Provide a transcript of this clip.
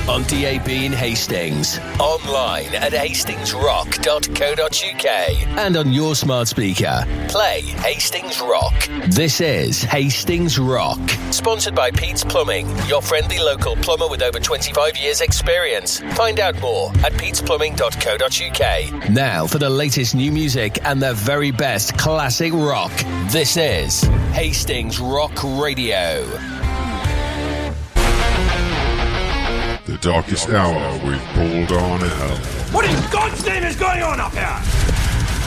on DAB in Hastings, online at hastingsrock.co.uk, and on your smart speaker. Play Hastings Rock. This is Hastings Rock, sponsored by Pete's Plumbing, your friendly local plumber with over 25 years experience. Find out more at petesplumbing.co.uk. Now for the latest new music and the very best classic rock. This is Hastings Rock Radio. The darkest hour with Paul Darnell. What in God's name is going on up here?